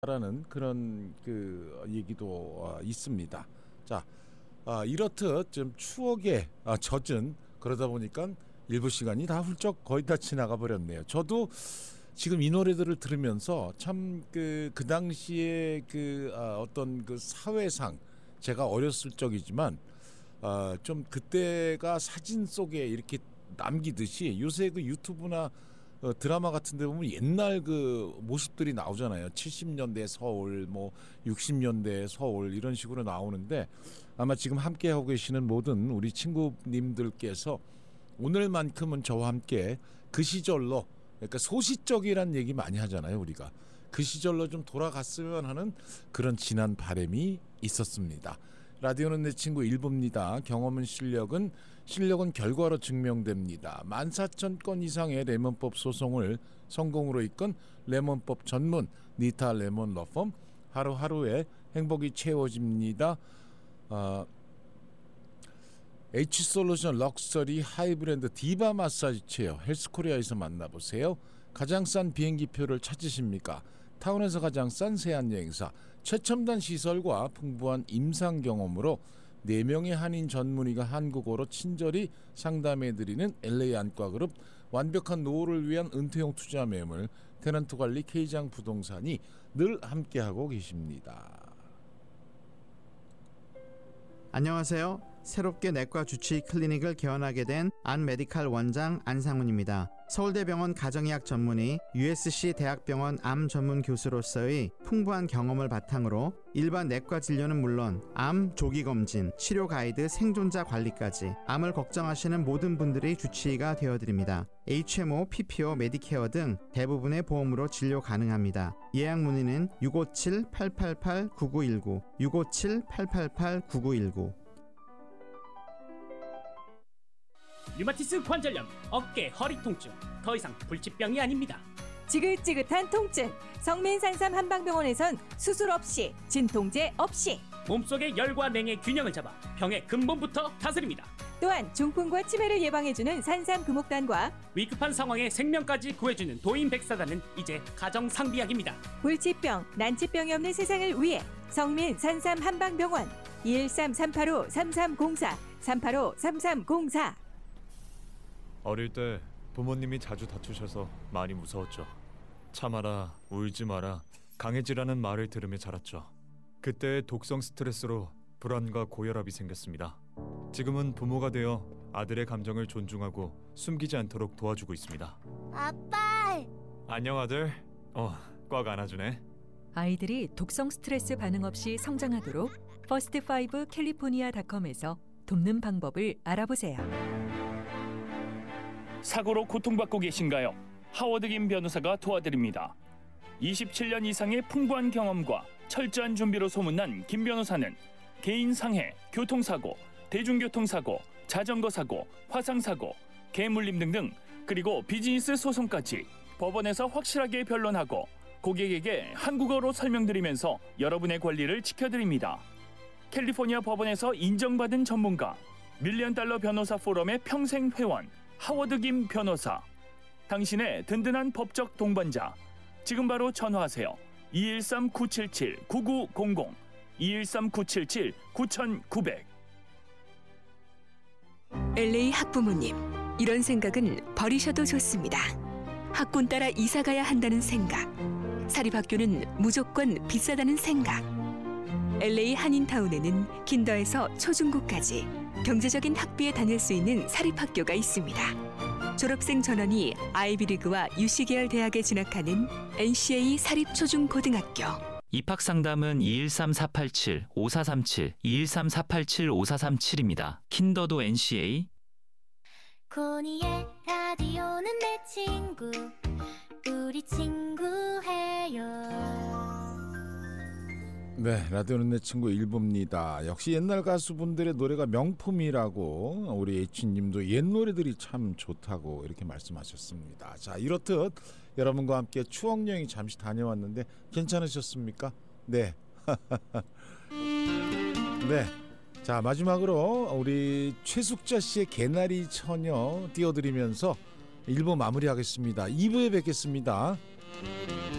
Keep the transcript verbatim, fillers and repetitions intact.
라는 그런 그 얘기도 있습니다. 자, 아, 이렇듯 좀 추억에 아, 젖은 그러다 보니까 일부 시간이 다 훌쩍 거의 다 지나가 버렸네요. 저도 지금 이 노래들을 들으면서 참 그 그 당시에 그 아, 어떤 그 사회상 제가 어렸을 적이지만 아, 좀 그때가 사진 속에 이렇게 남기듯이 요새 그 유튜브나 어, 드라마 같은 데 보면 옛날 그 모습들이 나오잖아요. 칠십 년대 서울, 뭐 육십 년대 서울 이런 식으로 나오는데 아마 지금 함께하고 계시는 모든 우리 친구님들께서 오늘만큼은 저와 함께 그 시절로, 그러니까 소시적이란 얘기 많이 하잖아요. 우리가 그 시절로 좀 돌아갔으면 하는 그런 진한 바람이 있었습니다. 라디오는 내 친구 일부입니다. 경험은 실력은 실력은 결과로 증명됩니다. 만 사천 건 이상의 레몬법 소송을 성공으로 이끈 레몬법 전문 니타 레몬 러펌, 하루하루에 행복이 채워집니다. 어, H솔루션 럭셔리 하이브랜드 디바 마사지 체어 헬스코리아에서 만나보세요. 가장 싼 비행기표를 찾으십니까? 타운에서 가장 싼 세안여행사, 최첨단 시설과 풍부한 임상 경험으로 네 명의 한인 전문의가 한국어로 친절히 상담해드리는 엘에이 안과그룹, 완벽한 노후를 위한 은퇴용 투자 매물 테넌트 관리 K장 부동산이 늘 함께하고 계십니다. 안녕하세요. 새롭게 내과 주치의 클리닉을 개원하게 된 안메디칼 원장 안상훈입니다. 서울대병원 가정의학 전문의, 유에스씨 대학병원 암 전문 교수로서의 풍부한 경험을 바탕으로 일반 내과 진료는 물론 암 조기검진, 치료 가이드, 생존자 관리까지 암을 걱정하시는 모든 분들의 주치의가 되어드립니다. 에이치엠오, 피피오, 메디케어 등 대부분의 보험으로 진료 가능합니다. 예약 문의는 육오칠 팔팔팔 구구일구, 육오칠 팔팔팔 구구일구. 류마티스 관절염, 어깨, 허리 통증, 더 이상 불치병이 아닙니다. 지긋지긋한 통증, 성민산삼 한방병원에선 수술 없이, 진통제 없이 몸속의 열과 냉의 균형을 잡아 병의 근본부터 다스립니다. 또한 중풍과 치매를 예방해주는 산삼 금옥단과 위급한 상황에 생명까지 구해주는 도인백사단은 이제 가정상비약입니다. 불치병, 난치병이 없는 세상을 위해 성민산삼 한방병원 이일삼 삼팔오 삼삼공사 삼팔오 삼삼공사. 어릴 때 부모님이 자주 다투셔서 많이 무서웠죠. 참아라, 울지 마라, 강해지라는 말을 들으며 자랐죠. 그때의 독성 스트레스로 불안과 고혈압이 생겼습니다. 지금은 부모가 되어 아들의 감정을 존중하고 숨기지 않도록 도와주고 있습니다. 아빠! 안녕 아들. 어, 꽉 안아주네. 아이들이 독성 스트레스 반응 없이 성장하도록 퍼스트 파이브 캘리포니아닷컴에서 돕는 방법을 알아보세요. 사고로 고통받고 계신가요? 하워드 김 변호사가 도와드립니다. 이십칠 년 이상의 풍부한 경험과 철저한 준비로 소문난 김 변호사는 개인 상해, 교통사고, 대중교통사고, 자전거 사고, 화상사고, 개물림 등등, 그리고 비즈니스 소송까지 법원에서 확실하게 변론하고 고객에게 한국어로 설명드리면서 여러분의 권리를 지켜드립니다. 캘리포니아 법원에서 인정받은 전문가, 밀리언 달러 변호사 포럼의 평생 회원, 하워드 김 변호사. 당신의 든든한 법적 동반자. 지금 바로 전화하세요. 이일삼 구칠칠 구구공공, 이일삼 구칠칠 구구공공. 엘에이 학부모님, 이런 생각은 버리셔도 좋습니다. 학군 따라 이사 가야 한다는 생각, 사립학교는 무조건 비싸다는 생각. 엘에이 한인타운에는 킨더에서 초중고까지 경제적인 학비에 다닐 수 있는 사립학교가 있습니다. 졸업생 전원이 아이비리그와 유씨 계열 대학에 진학하는 엔씨에이 사립초중고등학교. 입학상담은 이일삼 사팔칠 오사삼칠, 이일삼 사팔칠 오사삼칠입니다. 킨더도 엔씨에이. 코니의 라디오는 내 친구, 우리 친구 해요. 네, 라디오는 내 친구 일부입니다. 역시 옛날 가수분들의 노래가 명품이라고 우리 H님도 옛 노래들이 참 좋다고 이렇게 말씀하셨습니다. 자, 이렇듯 여러분과 함께 추억여행 잠시 다녀왔는데 괜찮으셨습니까? 네. 네. 자, 마지막으로 우리 최숙자 씨의 개나리 처녀 띄워드리면서 일 부 마무리하겠습니다. 이 부에 뵙겠습니다.